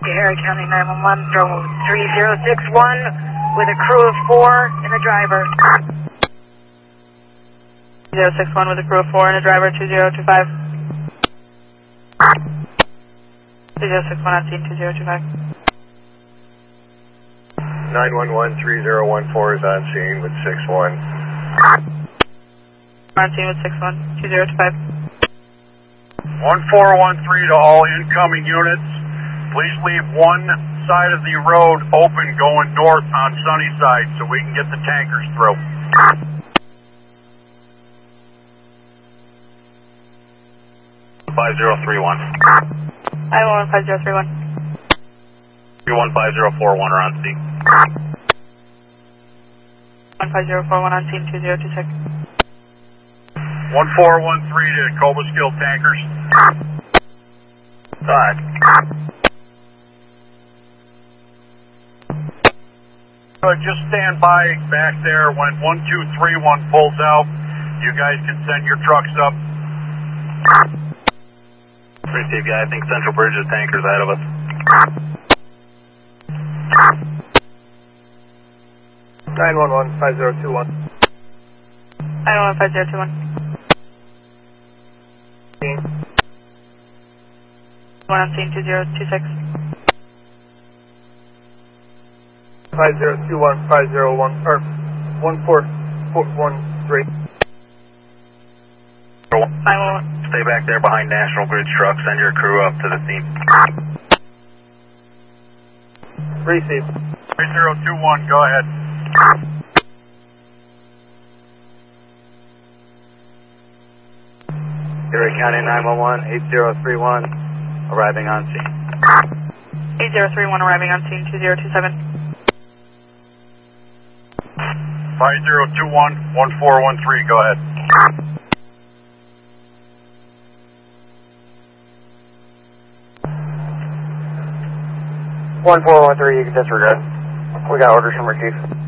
Harry County 911, Bravo 3061 with a crew of 4 and a driver. 061 with a crew of 4 and a driver, 2025. 061 on scene, 2025. 911 3014 is on scene with 61. On scene with 61, 2025. 1413 to all incoming units. Please leave one side of the road open going north on Sunnyside so we can get the tankers through. 5031. I-1 5031. 31541 are on scene. 15041 on scene, 2026. 1413 to Cobra Skill tankers. Side. Just stand by back there. When 1231 pulls out, you guys can send your trucks up. Receive, guy. I think Central Bridge is tankers ahead of us. 911 5021. 911 5021. One on scene, 2026. 5021 501 or 14413. 911. Stay back there behind National Grid's truck. Send your crew up to the scene. Receive. 3021, go ahead. Erie County 911 8031 arriving on scene. 8031 arriving on scene, 2027. 5021 1413, go ahead. One 413, you can disregard. We got orders from our chief.